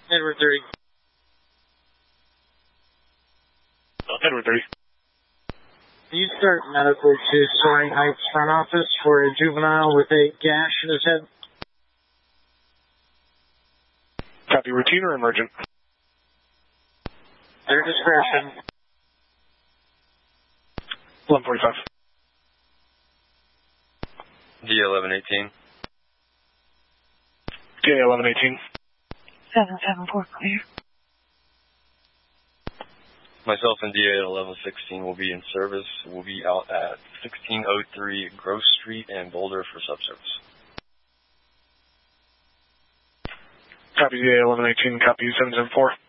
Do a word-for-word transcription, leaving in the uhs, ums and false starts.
Edward thirty. Edward thirty. You start medical to Soaring Heights front office for a juvenile with a gash in his head. Copy, routine or emergent? Their discretion. eleven forty-five. D A eleven eighteen. D A eleven eighteen. seven seven four, clear. Myself and D A eleven sixteen will be in service. We'll be out at sixteen oh three Grove Street and Boulder for subservice. Copy, D A eleven eighteen. Copy, seven seven four.